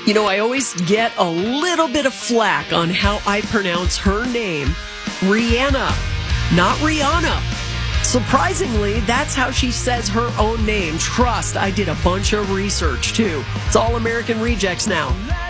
You know, I always get a little bit of flack on how I pronounce her name, Rihanna, not Rihanna. Surprisingly, that's how she says her own name. Trust, I did a bunch of research, too. It's all American Rejects now.